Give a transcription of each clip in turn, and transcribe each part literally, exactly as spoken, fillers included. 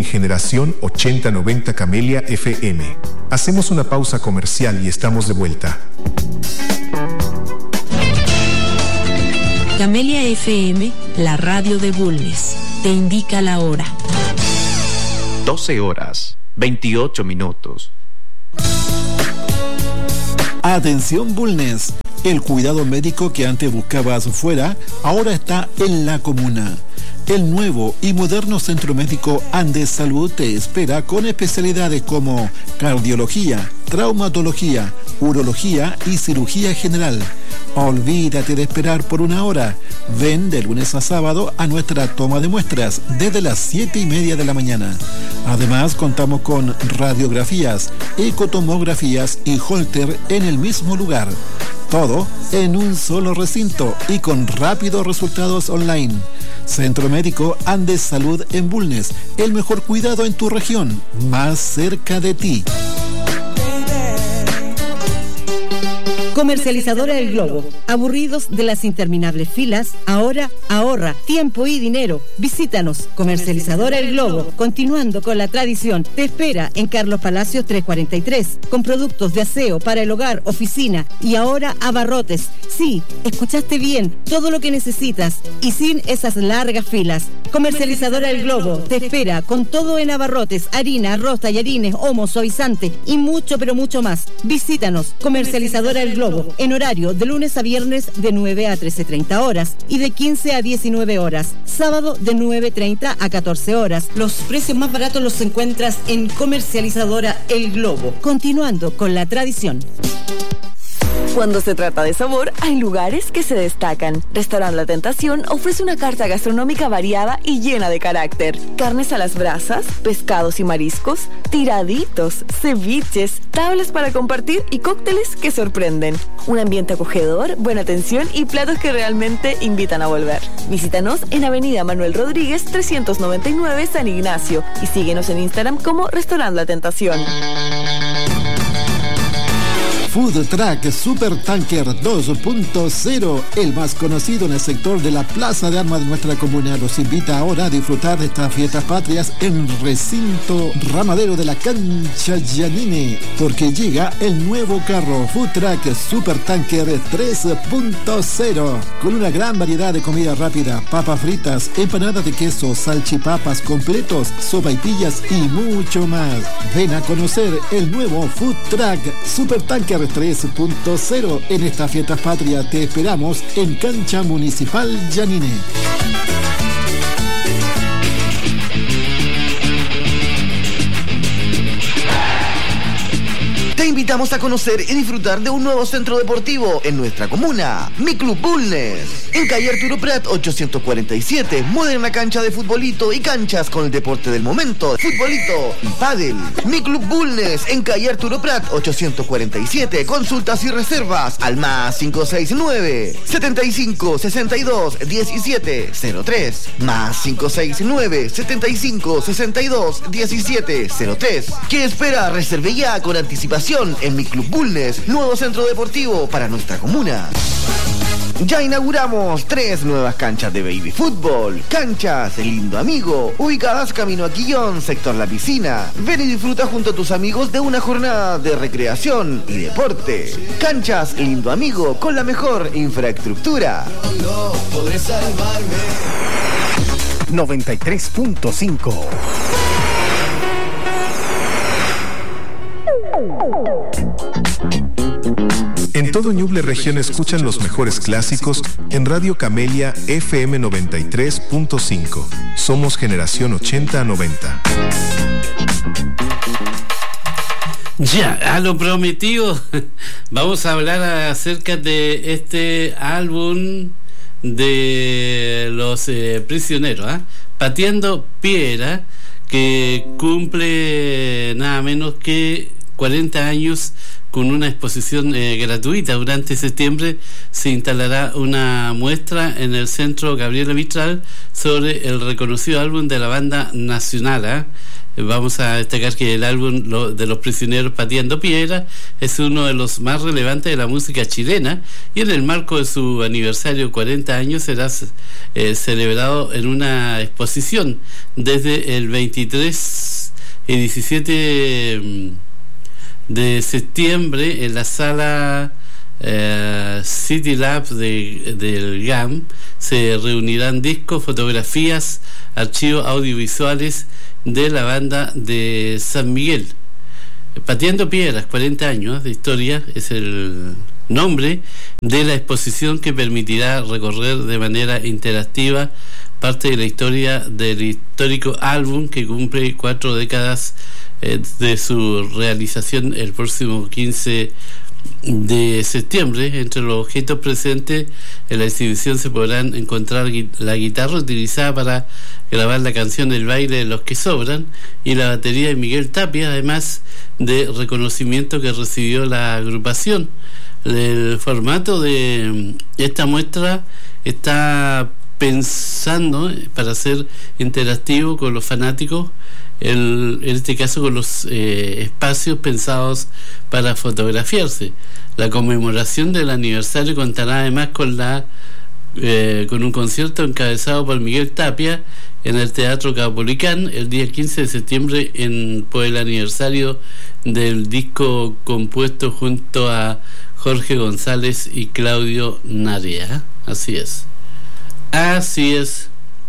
Generación ochenta noventa Camelia F M. Hacemos una pausa comercial y estamos de vuelta. Camelia F M, la radio de Bulnes, te indica la hora. doce horas, veintiocho minutos. Atención Bulnes, el cuidado médico que antes buscabas fuera, ahora está en la comuna. El nuevo y moderno Centro Médico Andes Salud te espera con especialidades como cardiología, traumatología, urología y cirugía general. Olvídate de esperar por una hora. Ven de lunes a sábado a nuestra toma de muestras desde las siete y media de la mañana. Además, contamos con radiografías, ecotomografías y holter en el mismo lugar. Todo en un solo recinto y con rápidos resultados online. Centro Médico Andes Salud en Bulnes, el mejor cuidado en tu región, más cerca de ti. Comercializadora El Globo. Aburridos de las interminables filas, ahora ahorra tiempo y dinero. Visítanos. Comercializadora El Globo. Continuando con la tradición, te espera en Carlos Palacios trescientos cuarenta y tres, con productos de aseo para el hogar, oficina y ahora abarrotes. Sí, escuchaste bien, todo lo que necesitas y sin esas largas filas. Comercializadora El Globo te espera con todo en abarrotes, harina, arroz, tallarines, homo, suavizante y mucho pero mucho más. Visítanos. Comercializadora El Globo, en horario de lunes a viernes de nueve a trece treinta horas y de quince a diecinueve horas, sábado de nueve treinta a catorce horas. Los precios más baratos los encuentras en Comercializadora El Globo. Continuando con la tradición. Cuando se trata de sabor, hay lugares que se destacan. Restaurante La Tentación ofrece una carta gastronómica variada y llena de carácter. Carnes a las brasas, pescados y mariscos, tiraditos, ceviches, tablas para compartir y cócteles que sorprenden. Un ambiente acogedor, buena atención y platos que realmente invitan a volver. Visítanos en Avenida Manuel Rodríguez trescientos noventa y nueve San Ignacio y síguenos en Instagram como Restaurante La Tentación. Food Truck Supertanker dos punto cero, el más conocido en el sector de la Plaza de Armas de nuestra comuna, los invita ahora a disfrutar de estas fiestas patrias en recinto ramadero de la Cancha Yanine, porque llega el nuevo carro Food Truck Supertanker tres punto cero, con una gran variedad de comida rápida, papas fritas, empanadas de queso, salchipapas completos, sopaipillas y mucho más. Ven a conocer el nuevo Food Truck Supertanker tres punto cero. En esta fiesta patria te esperamos en Cancha Municipal Yanine. Te invitamos a conocer y disfrutar de un nuevo centro deportivo en nuestra comuna, Mi Club Bulnes. En calle Arturo Prat ochocientos cuarenta y siete, moderna cancha de futbolito y canchas con el deporte del momento, futbolito y pádel. Mi Club Bulnes, en calle Arturo Prat ochocientos cuarenta y siete, consultas y reservas al más cinco seis nueve, setenta y cinco, sesenta y dos, diecisiete cero tres, más cinco seis nueve, setenta y cinco, sesenta y dos, diecisiete cero tres. ¿Qué espera? Reserve ya con anticipación en Mi Club Bulnes, nuevo centro deportivo para nuestra comuna. Ya inauguramos tres nuevas canchas de baby fútbol. Canchas El Lindo Amigo, ubicadas camino a Quillón, sector La Piscina. Ven y disfruta junto a tus amigos de una jornada de recreación y deporte. Canchas El Lindo Amigo, con la mejor infraestructura. No podré salvarme. noventa y tres punto cinco. En todo Ñuble región escuchan los mejores clásicos en Radio Camelia F M noventa y tres punto cinco. Somos generación ochenta a noventa. Ya, a lo prometido, vamos a hablar acerca de este álbum de los eh, prisioneros, ¿eh? Pateando Piedra, que cumple nada menos que cuarenta años con una exposición eh, gratuita. Durante septiembre se instalará una muestra en el Centro Gabriela Mistral sobre el reconocido álbum de la banda nacional, ¿eh? Vamos a destacar que el álbum lo, de Los Prisioneros Pateando Piedra es uno de los más relevantes de la música chilena, y en el marco de su aniversario cuarenta años será eh, celebrado en una exposición desde el veintitrés el diecisiete de septiembre en la sala eh, City Lab de, del G A M se reunirán discos, fotografías, archivos audiovisuales de la banda de San Miguel. Pateando Piedras, cuarenta años de historia, es el nombre de la exposición que permitirá recorrer de manera interactiva parte de la historia del histórico álbum que cumple cuatro décadas eh, de su realización el próximo quince de septiembre. Entre los objetos presentes en la exhibición se podrán encontrar la guitarra utilizada para grabar la canción El baile de los que sobran y la batería de Miguel Tapia, además de reconocimiento que recibió la agrupación. El formato de esta muestra está pensando para ser interactivo con los fanáticos, el, en este caso con los eh, espacios pensados para fotografiarse. La conmemoración del aniversario contará además con la eh, con un concierto encabezado por Miguel Tapia en el Teatro Caupolicán el día quince de septiembre en, por el aniversario del disco compuesto junto a Jorge González y Claudio Narea. Así es. Así es.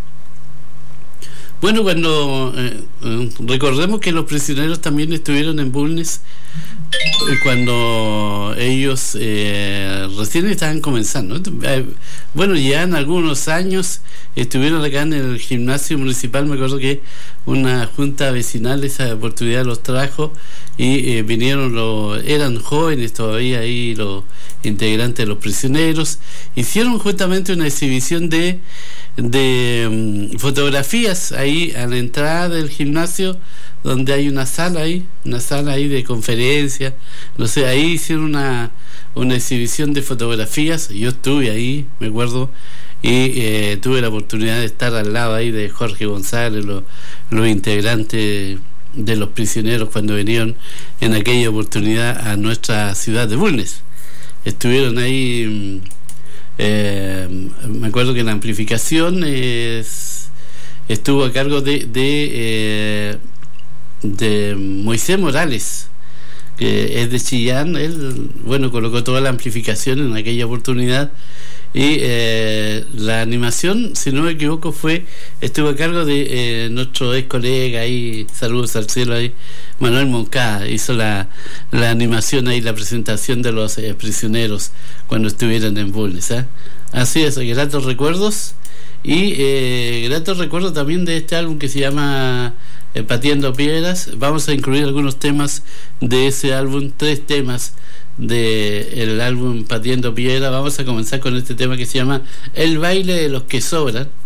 Bueno, cuando eh, eh, recordemos que los prisioneros también estuvieron en Bulnes eh, cuando ellos eh, recién estaban comenzando. Eh, bueno, ya en algunos años estuvieron acá en el gimnasio municipal. Me acuerdo que una junta vecinal esa oportunidad los trajo y eh, vinieron los, eran jóvenes todavía ahí los integrantes de los prisioneros. Hicieron justamente una exhibición de de um, fotografías ahí a la entrada del gimnasio, donde hay una sala ahí, una sala ahí de conferencia, no sé, ahí hicieron una una exhibición de fotografías. Yo estuve ahí, me acuerdo, y eh, tuve la oportunidad de estar al lado ahí de Jorge González, los, los integrantes de los prisioneros cuando vinieron en aquella oportunidad a nuestra ciudad de Bulnes. Estuvieron ahí. Eh, me acuerdo que la amplificación es, estuvo a cargo de de, eh, de Moisés Morales, que es de Chillán. Él, bueno, colocó toda la amplificación en aquella oportunidad y eh, la animación, si no me equivoco, fue estuvo a cargo de eh, nuestro ex colega ahí, saludos al cielo ahí, Manuel Moncada. Hizo la, la animación ahí, la presentación de los eh, prisioneros cuando estuvieron en Bulnes, ¿eh? Así es, gratos recuerdos. Y eh, gratos recuerdos también de este álbum que se llama eh, Pateando Piedras. Vamos a incluir algunos temas de ese álbum, tres temas del álbum Pateando Piedras. Vamos a comenzar con este tema que se llama El baile de los que sobran.